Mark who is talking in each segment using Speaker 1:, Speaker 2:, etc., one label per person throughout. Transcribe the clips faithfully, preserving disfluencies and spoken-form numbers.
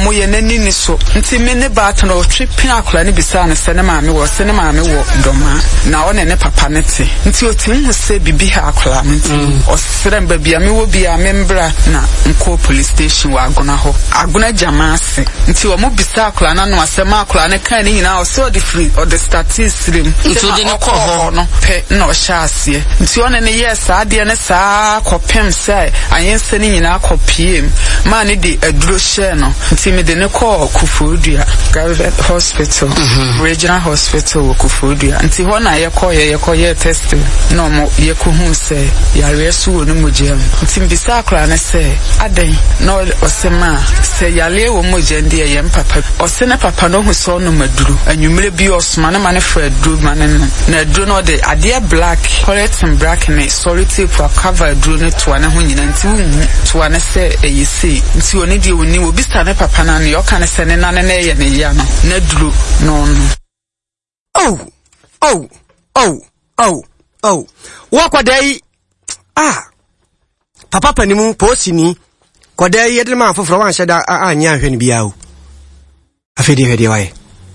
Speaker 1: mo ye nani ni so nti me ne baata no tripping akola ne bisa ne se ne maame wo se ne maame wo doma na one ne papa ne te nti otim hu se bibi ha akola nti o sere mba bia me wo bia membra na nko police station wa agona ho agona jamaase nti o mo bisa akola na no asema akola ne kan ni nyina o so the free or the statistics
Speaker 2: nti de ne ko ho
Speaker 1: no pe na o sha ase nti one ne yes ade ne saa kopem sai ayense ni nyina kopiem ma ne di aduro share no nti me de ne ko Kufudua Private Hospital Regional Hospital Kufudua nti ho na ye ko ye ye ko ye test no mo ye ko hu se ya resu wo no mojem nti mbisa akra ne se aden no osema se yale wo mojem de ye papa osene papa no hu so no maduru anwumre bi osma ne mane fra aduru mane no na aduru no de ade black correct and black ne sorry tape for cover aduru ne to ane ho nyina nti wu to ane se eyisi nti oni de oni wo bisa ne papa na ne yo kan se ne na ne ne ye ne ya no na duru no no
Speaker 3: oh oh oh oh oh wakwadai ah papa panimu posini kwadai yedle ma foforo wan hyeda anya ahwe ne bia o afedi hwede wae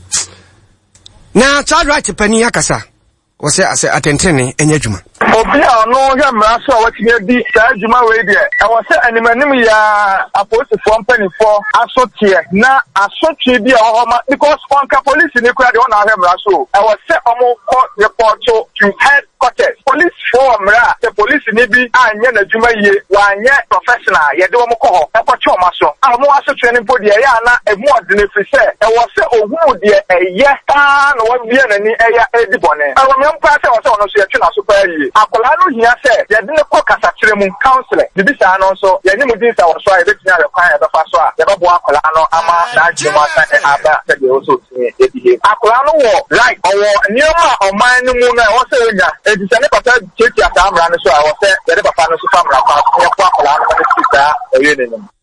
Speaker 3: na child right pani akasa wo se ase atentene enya djuma
Speaker 4: obi a no ya mraso a watinye bi saa djuma we de e wo se animanim ya aposifo mpanifo asotie na asotwe bi a ho ma because on ka police ni kura de on ahwe mraso e wo se omo ko report to headquarters police for mra the police ni bi anya na djuma ye wa anya professional ye de omo ko ho e ko choma so a mo asotwe ni po de ya na e mo de ne fi se e wo se ohu de eye ta na wo bia na ni eya edibone e wo me mpa se wo se ono so ye twena so pa yi akola no hia se ye de ne ko kasa kire mu counselor de bisa no so ye ni mu din sa wo so a ye betinya re kwan ye be fa so a ye be bo akola no ama na juma sa e aba se de wo so tin e bi akola no wo like owo nioma oman no mu na wo se onya e di se ne papa cheti ata amra no so a wo se ye de papa no so famra kwa ye kwa akola no ne sika e ye ne no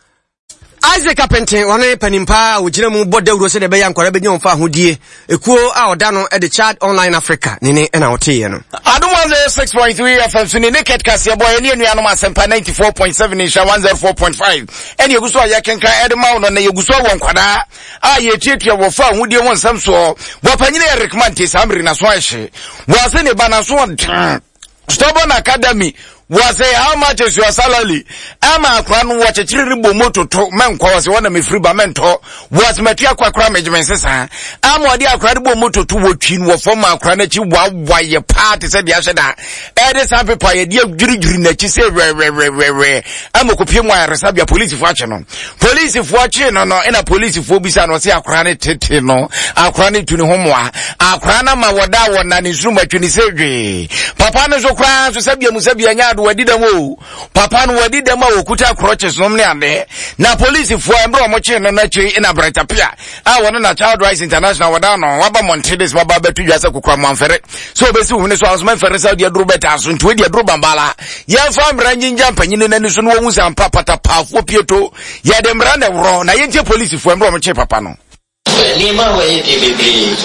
Speaker 3: Isaac Apente one panimpa ojire mu bodawuro se de be yankora be nyomfa hodie ekuo a oda no e de Chad Online Africa nene na wote no
Speaker 2: Adu one oh six point three F M suni naked kase boy ene anuanom asempa ninety-four point seven insha one oh four point five ene yeguso ya kenkan edema no na yeguso won kwada a ye tietia wo fa hodie won samso wo panyine Eric Mante samri na so ahye wo se ne bana so Stubborn Academy was say how much is your salary? Ama kwanu wa chechiri bo moto to men kwa wase wana me free ba mento was metia kwa kwa management sesa ama wadi akwa bo moto to wo twin wo form akwa na chi wa wa ye party se dia hweda e de some people ye dia dwirigyiri na chi se re re re re re ama kopie mu ayaresa bia police fo ache no police fo ache no no ina police fo bisa no se akwa ne tete no akwa ne tuni homoa akwa na ma woda wona ne zuma twini se dwe papa ne so kwa so sabia mu sabia nya wadi dem o papa no wadi dem a okuta crutches no mne ande na police fo embro mo che no na che ina bretapia a wono na Child Rights International wada no waba Montredes waba betu dwasa kokwa manfere so be si hu ne so aso manfere sa dia duro beta so ntu dia duro bambala ya fa mra nyinja mpanyine nani so no wo musa mpapata pafo pieto ya de mra na wro na yentie police fo embro mo che papa no
Speaker 5: ni ma wa ye bibi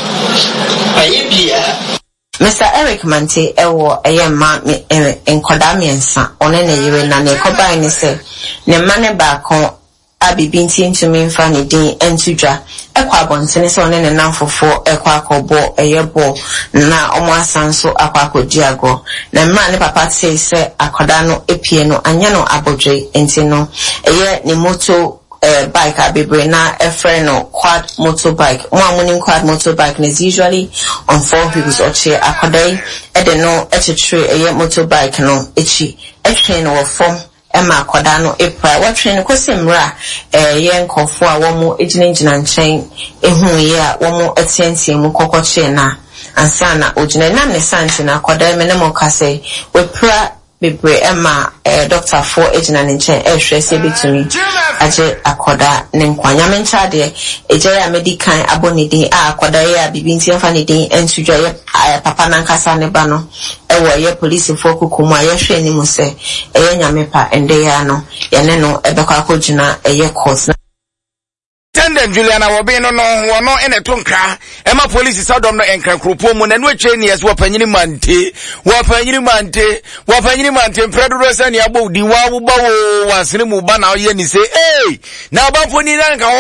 Speaker 5: ayi bia
Speaker 6: Mister Eric Mante ewo eyema enkoda miensa one ne yire na ne kobai ni se ne mane ba kon abibi nti ntumi mfa ne din entudwa ekwa abontene se one ne nanfofo ekwa akobo eyebo na omo asanso akwa akodiago na mma ne papa say se akoda no epie no anya no abodwe enti no eye ne moto Uh, bike abibre na a friend or quad motorbike. One morning quad motorbike is usually on four wheels or chair. Akode e de no e tree a motorbike no echi e train or form Emma Kodano April. What train kosimra eh yen kofo a womo ejina jina nchen ehun ye a womo etientie mu kokoche na ansana ojina na ne santi na akoda me ne mo kase we pra bebre Emma eh doctor for ejina nchen e hwe se betumi aje akoda ne nkwanya mencha de eje ya medical abonidi a akoda ya bibi nti afa ne din entudwa ye papa nankasa ne ba no e wo ye police for kukumu a ye hwe ni mu se e ye nyamepa ende ya no ye ne no e be kwa akojina e ye court
Speaker 2: Tendent Juliana Wobino no wono ene tonka ema police sadom no enkan kropo mu na no atwani yes wo panyini mante wo panyini mante wo panyini mante predro sani abo di wa wo ba wo wasene mu ba na ye ni se eh na ba foni na nka